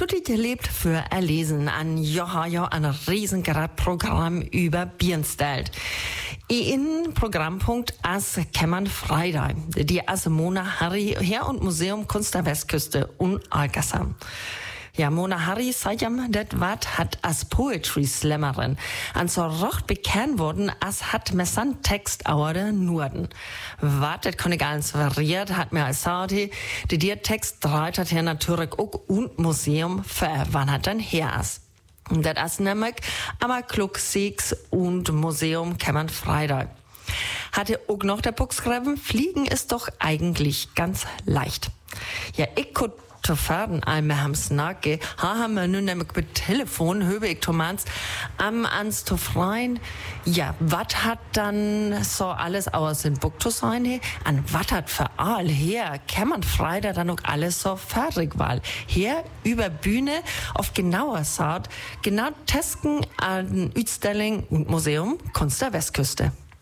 Du dit lebt für Erlesen an Johajo ein riesengroßes Programm über Bierenstelt. In Programmpunkt as Kämmern Freitag, die as Mona Harry her und Museum Kunst der Westküste und Algassam. Ja, Mona Harry sajam det wat hat as Poetry Slammerin an so rocht bekannt worden as hat messan Text auerde Norden. Wat det konne ganz variiert hat mir als Saudi, die dir Text dreit hat her natürlich auch und Museum für wann hat dann her as. Das as nämlich aber klug Six und Museum Kämmern Freitag. Hatte auch noch der Buch geschrieben, Fliegen ist doch eigentlich ganz leicht. Ja, ich konnte zu fahren, einmal haben Snacke, haben wir nun nämlich mit Telefon, höbe ich Tomans, ans zu freien. Ja, wat hat dann so alles aus in Buch zu sein, he? An wat hat für all her, kämmern Freitag dann auch alles so fertig war. Her über Bühne auf genauer Saat, genau testen an Utstellung und Museum Kunst der Westküste.